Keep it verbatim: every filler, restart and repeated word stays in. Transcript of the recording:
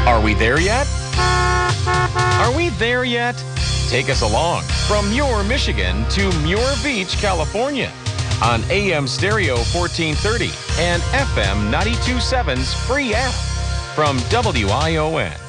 Are we there yet? Are we there yet? Take us along from Muir, Michigan to Muir Beach, California on A M Stereo fourteen thirty and F M ninety-two point seven's free app from W I O N.